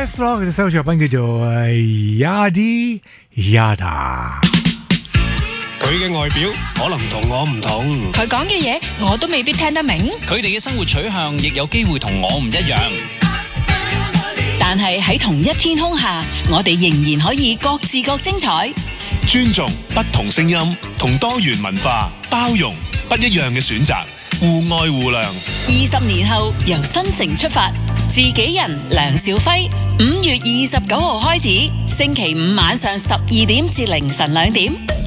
Westlife 嘅首作品叫做Yadi Yada。 佢嘅外表可能同我唔同， 佢講嘅嘢我都未必聽得明， 佢哋嘅生活取向亦有機會同我唔一樣。 但係喺同一天空下，我哋仍然可以各自各精彩。 尊重不同聲音，同多元文化，包容不一樣嘅選擇，互愛互諒。 20年後，由新城出發，自己人梁兆輝，5月29號開始，星期五晚上12點至凌晨2點。